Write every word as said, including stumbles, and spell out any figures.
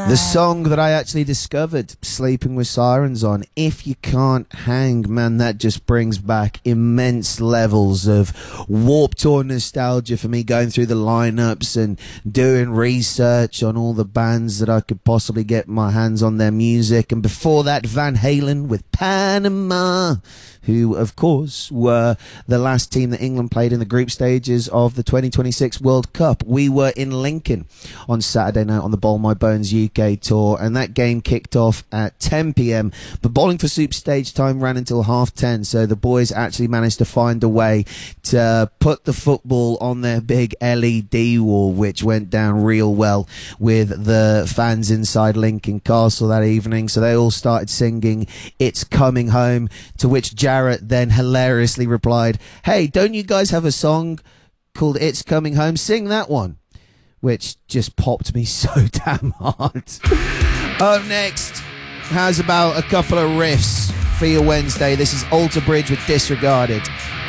The song that I actually discovered Sleeping with Sirens on, If You Can't Hang, man, that just brings back immense levels of Warped Tour nostalgia for me, going through the lineups and doing research on all the bands that I could possibly get my hands on their music. And before that, Van Halen with Panama, who, of course, were the last team that England played in the group stages of the twenty twenty-six World Cup. We were in Lincoln on Saturday night on the Bowl My Bones U K tour, and that game kicked off at ten p.m. But Bowling for Soup stage time ran until half ten, so the boys actually managed to find a way to put the football on their big L E D wall, which went down real well with the fans inside Lincoln Castle that evening. So they all started singing It's Coming Home, to which Jarrett then hilariously replied, "Hey, don't you guys have a song called It's Coming Home? Sing that one." Which just popped me so damn hard. Up next, how's about a couple of riffs for your Wednesday? This is Alter Bridge with Disregarded.